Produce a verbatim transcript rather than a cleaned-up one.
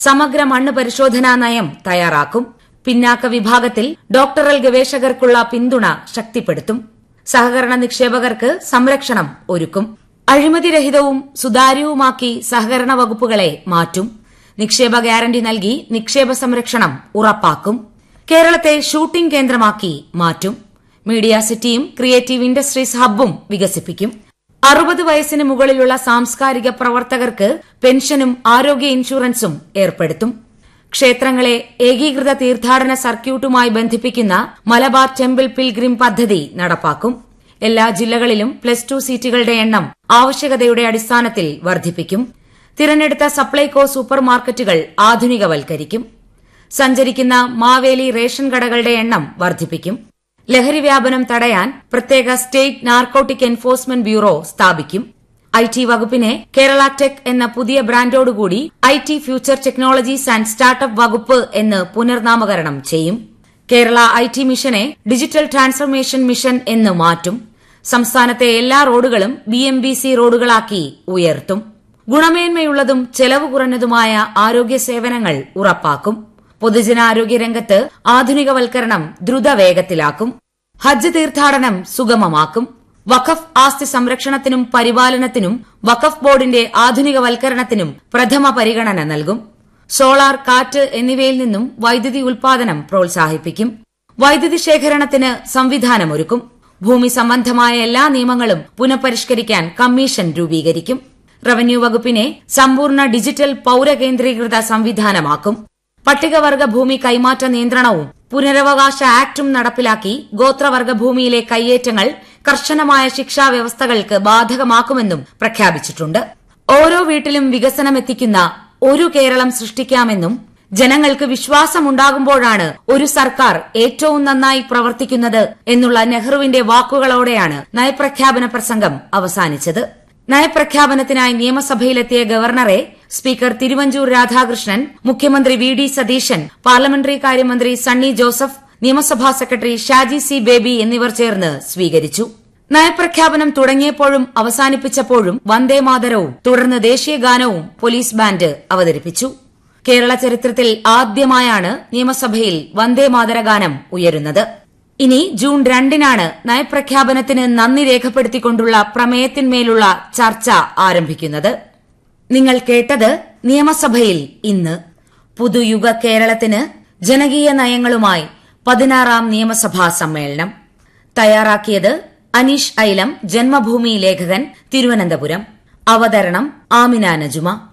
സമഗ്ര മണ്ണ് പരിശോധനാ നയം തയ്യാറാക്കും. പിന്നാക്ക വിഭാഗത്തിൽ ഡോക്ടറൽ ഗവേഷകർക്കുള്ള പിന്തുണ ശക്തിപ്പെടുത്തും. സഹകരണ നിക്ഷേപകർക്ക് സംരക്ഷണം ഒരുക്കും. അഴിമതിരഹിതവും സുതാര്യവുമാക്കി സഹകരണ വകുപ്പുകളെ മാറ്റും. നിക്ഷേപ ഗ്യാരണ്ടി നൽകി നിക്ഷേപ സംരക്ഷണം ഉറപ്പാക്കും. കേരളത്തെ ഷൂട്ടിംഗ് കേന്ദ്രമാക്കി മാറ്റും. മീഡിയ സിറ്റിയും ക്രിയേറ്റീവ് ഇൻഡസ്ട്രീസ് ഹബ്ബും വികസിപ്പിക്കും. അറുപത് വയസ്സിന് മുകളിലുള്ള സാംസ്കാരിക പ്രവർത്തകർക്ക് പെൻഷനും ആരോഗ്യ ഇൻഷുറൻസും ഏർപ്പെടുത്തും. ക്ഷേത്രങ്ങളെ ഏകീകൃത തീർത്ഥാടന സർക്യൂട്ടുമായി ബന്ധിപ്പിക്കുന്ന മലബാർ ടെമ്പിൾ പിൽഗ്രിം പദ്ധതി നടപ്പാക്കും. എല്ലാ ജില്ലകളിലും പ്ലസ് ടു സീറ്റുകളുടെ എണ്ണം ആവശ്യകതയുടെ അടിസ്ഥാനത്തിൽ വർദ്ധിപ്പിക്കും. തിരഞ്ഞെടുത്ത സപ്ലൈകോ സൂപ്പർ മാർക്കറ്റുകൾ ആധുനികവൽക്കരിക്കും. സഞ്ചരിക്കുന്ന മാവേലി റേഷൻ കടകളുടെ എണ്ണം വർദ്ധിപ്പിക്കും. ലഹരി വ്യാപനം തടയാൻ പ്രത്യേക സ്റ്റേറ്റ് നാർക്കോട്ടിക് എൻഫോഴ്സ്മെന്റ് ബ്യൂറോ സ്ഥാപിക്കും. ഐ ടി വകുപ്പിനെ കേരള ടെക് എന്ന പുതിയ ബ്രാൻഡോടുകൂടി I T future technologies and startup വകുപ്പ് എന്ന് പുനർനാമകരണം ചെയ്യും. കേരള ഐ ടി മിഷനെ ഡിജിറ്റൽ ട്രാൻസ്ഫർമേഷൻ മിഷൻ എന്ന് മാറ്റും. സംസ്ഥാനത്തെ എല്ലാ റോഡുകളും ബി എം ബി സി റോഡുകളാക്കി ഉയർത്തും. ഗുണമേന്മയുള്ളതും ചെലവ് കുറഞ്ഞതുമായ ആരോഗ്യ സേവനങ്ങൾ ഉറപ്പാക്കും. പൊതുജനാരോഗ്യ രംഗത്ത് ആധുനികവൽക്കരണം ദ്രുതവേഗത്തിലാക്കും. ഹജ്ജ് തീർത്ഥാടനം സുഗമമാക്കും. വഖഫ് ആസ്തി സംരക്ഷണത്തിനും പരിപാലനത്തിനും വഖഫ് ബോർഡിന്റെ ആധുനികവൽക്കരണത്തിനും പ്രഥമ പരിഗണന നൽകും. സോളാർ, കാറ്റ് എന്നിവയിൽ നിന്നും വൈദ്യുതി ഉൽപാദനം പ്രോത്സാഹിപ്പിക്കും. വൈദ്യുതി ശേഖരണത്തിന് സംവിധാനമൊരുക്കും. ഭൂമി സംബന്ധമായ എല്ലാ നിയമങ്ങളും പുനഃപരിഷ്കരിക്കാൻ കമ്മീഷൻ രൂപീകരിക്കും. റവന്യൂ വകുപ്പിനെ സമ്പൂർണ്ണ ഡിജിറ്റൽ പൌരകേന്ദ്രീകൃത സംവിധാനമാക്കും. പട്ടികവർഗ ഭൂമി കൈമാറ്റ നിയന്ത്രണവും പുനരവകാശ ആക്ടും നടപ്പിലാക്കി ഗോത്രവർഗ ഭൂമിയിലെ കയ്യേറ്റങ്ങൾ കർശനമായ ശിക്ഷാ വ്യവസ്ഥകൾക്ക് ബാധകമാക്കുമെന്നും പ്രഖ്യാപിച്ചിട്ടുണ്ട്. ഓരോ വീട്ടിലും വികസനമെത്തിക്കുന്ന ഒരു കേരളം സൃഷ്ടിക്കാമെന്നും ജനങ്ങൾക്ക് വിശ്വാസമുണ്ടാകുമ്പോഴാണ് ഒരു സർക്കാർ ഏറ്റവും നന്നായി പ്രവർത്തിക്കുന്നത് എന്നുള്ള നെഹ്റുവിന്റെ വാക്കുകളോടെയാണ് നയപ്രഖ്യാപന പ്രസംഗം അവസാനിച്ചത്. നയപ്രഖ്യാപനത്തിനായി നിയമസഭയിലെത്തിയ ഗവർണറെ സ്പീക്കർ തിരുവഞ്ചൂർ രാധാകൃഷ്ണൻ, മുഖ്യമന്ത്രി വി ഡി സതീശൻ, പാർലമെന്ററി കാര്യമന്ത്രി സണ്ണി ജോസഫ്, നിയമസഭാ സെക്രട്ടറി ഷാജി സി ബേബി എന്നിവർ ചേർന്ന് സ്വീകരിച്ചു. നയപ്രഖ്യാപനം തുടങ്ങിയപ്പോഴും അവസാനിപ്പിച്ചപ്പോഴും വന്ദേമാതരവും തുടർന്ന് ദേശീയഗാനവും പോലീസ് ബാൻഡ് അവതരിപ്പിച്ചു. കേരള ചരിത്രത്തിൽ ആദ്യമായാണ് നിയമസഭയിൽ വന്ദേമാതര ഗാനം ഉയരുന്നത്. ഇനി ജൂൺ രണ്ടിനാണ് നയപ്രഖ്യാപനത്തിന് നന്ദി രേഖപ്പെടുത്തിക്കൊണ്ടുള്ള പ്രമേയത്തിന്മേലുള്ള ചർച്ച ആരംഭിക്കുന്നത്. നിങ്ങൾ കേട്ടത് നിയമസഭയിൽ ഇന്ന്. പുതുയുഗ കേരളത്തിന് ജനകീയ നയങ്ങളുമായി പതിനാറാം നിയമസഭാ സമ്മേളനം. തയ്യാറാക്കിയത് അനീഷ് ഐലം, ജന്മഭൂമി ലേഖകൻ, തിരുവനന്തപുരം. അവതരണം ആമിന നജുമ.